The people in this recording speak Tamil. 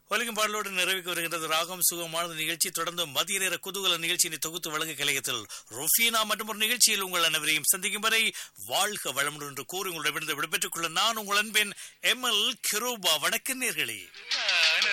ஒலிக்கும் பாடலோடு நிறைவுக்கு வருகின்றது ராகம் சுகமான நிகழ்ச்சி. தொடர்ந்து மதிய நேர குதூகல நிகழ்ச்சியை தொகுத்து வழங்க கலையத்தில் ருஃபீனா மற்றும் ஒரு நிகழ்ச்சியில் உங்கள் அனைவரையும் சந்திக்கும் வரை வாழ்க வளமுடன் என்று கூறி உங்களிடமிருந்து விடைபெற்றுக் கொள்ள நான் உங்கள் அன்பின் ML கிருபா. வணக்கம் நேர்களே.